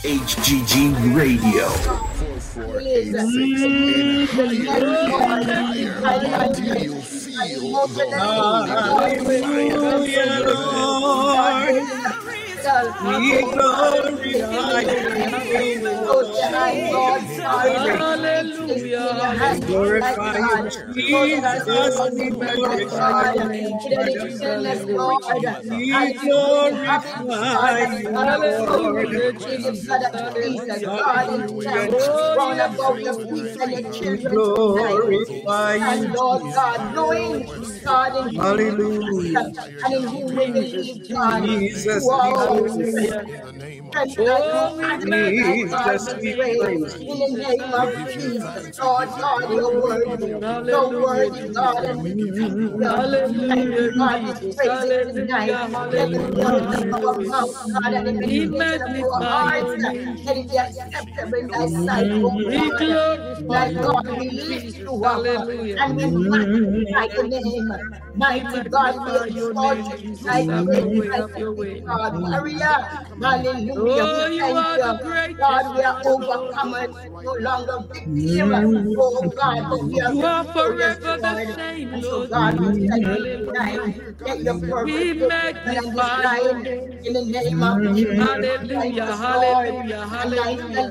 HGG Radio. 4486 in higher until you feel the Holy We glorify you, hallelujah. We glorify you, Jesus. We glorify you, we glorify you, Lord. We glorify you, hallelujah. And in whom we believe, God, Jesus, you are our we strength. Jesus, we praise In you. the name of Jesus, Lord God, your word, your word, God, and we give you Hallelujah, God, we Jesus. praise it tonight. Let the words of our mouth, God, and the meditation of our hearts, let it be acceptable in thy sight, oh God. Like God, we lift you up and we magnify your name. Mighty God, we exalt you tonight, great God, warrior. Hallelujah. We thank you. God, we are overcomers, no longer victim. Oh God, but we are victorious, Lord. And so God, we thank you tonight. Let your perfect will be done on this line. In the name of Jesus. Hallelujah, hallelujah, hallelujah.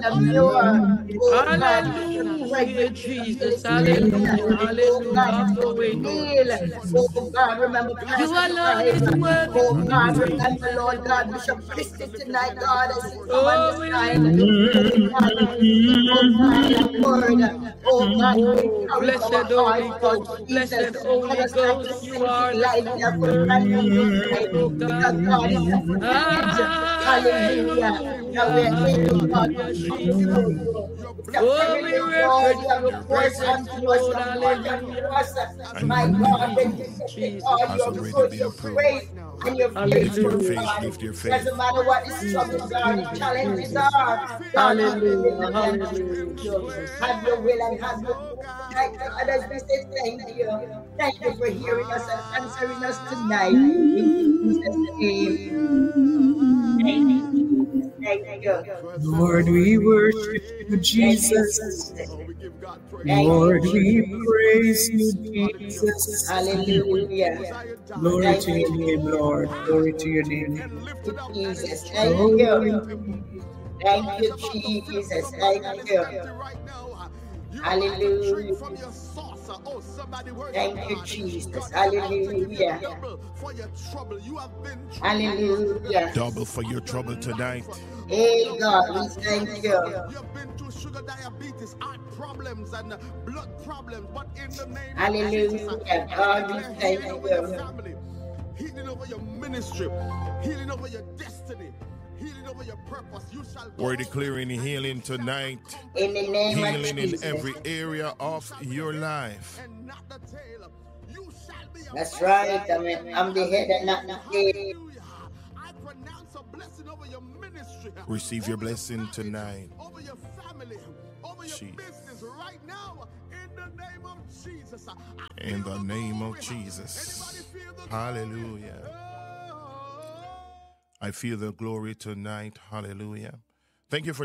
Oh God, Hallelujah, Jesus. Hallelujah, hallelujah. Have your way, Lord. Oh God, remember You Pastor alone Christ. is worthy Oh to be God, praised. remember Lord God, Bishop Christie tonight, God, as he come on Oh, this we line. lift up Oh God, oh God, that word. Oh God, to oh, encourage our blessed hearts, Holy Lord Ghost, Jesus. blessed Let Holy us not be Ghost, you are sinking the lightly of the comforter handle of your tonight. people, oh Because God. God is a privilege. Hallelujah. That we Hallelujah, are able, God, hallelujah, to come Jesus. through you. It's a Oh, we privilege, Lord. reference You have your poured presence, unto us. You Lord. have poured Hallelujah. unto us. My God, when you said that Jesus. God, you're good, you're great, and you're faithful, Hallelujah. God. Doesn't matter what the struggles are, the challenges are. God, we Hallelujah. believe and trust Hallelujah, you. Jesus. Have your will and have your way. Tonight, God, as we say thank you. Thank you for hearing us and answering us tonight. In Jesus' name. Thank you, Jesus. Thank you. Lord, we worship you, Thank you, Jesus. Jesus. Thank you, Lord, we Jesus. praise you, Jesus. Hallelujah. Glory Thank to you, your name, Lord. Glory to your name. Jesus. Thank Glory. you. Thank you, Jesus. Thank you. Hallelujah. Thank you, Jesus. Hallelujah. Hallelujah. Double for your trouble tonight. Hey, God, we thank you. You've been through sugar diabetes, heart problems, and blood problems, but in the name of Jesus, Hallelujah. I God, we declare thank healing over your you. family, healing over your ministry, healing over your destiny, healing over your purpose. You shall go. We're declaring healing tonight. In the name of Healing in Jesus. every area of your life. That's right. I'm the head and not the tail. I pronounce a blessing over your ministry. Receive your blessing tonight. Over your family, over your business right now. In the name of Jesus. In the name of Jesus. Hallelujah. I feel the glory tonight. Hallelujah. Thank you for